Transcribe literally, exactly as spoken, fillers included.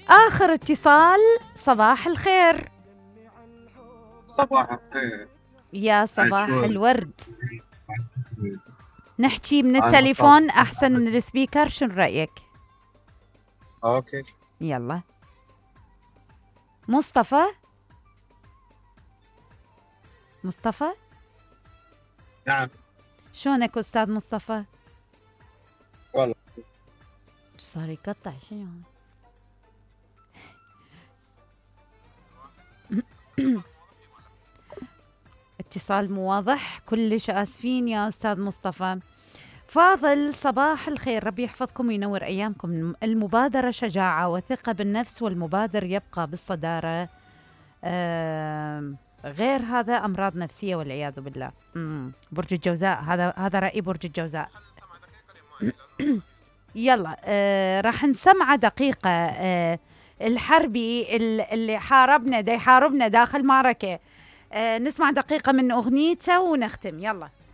آخر اتصال. صباح الخير. صباح الخير. يا صباح عجول. الورد. نحكي من أنا التليفون مصطفى. أحسن من السبيكر، شو رأيك؟ أوكي. يلا. مصطفى. مصطفى نعم. شلونك أستاذ مصطفى؟ والله شو صار يقطع شنو؟ اتصال مو واضح، كلش آسفين يا أستاذ مصطفى. فاضل صباح الخير، ربي يحفظكم وينور أيامكم. المبادرة شجاعة وثقة بالنفس، والمبادر يبقى بالصدارة. آه غير هذا أمراض نفسية والعياذ بالله. مم. برج الجوزاء، هذا هذا رأي برج الجوزاء. يلا آه راح نسمع دقيقة. آه الحربي اللي حاربنا دا يحاربنا داخل معركة. آه نسمع دقيقة من أغنيته ونختم. يلا.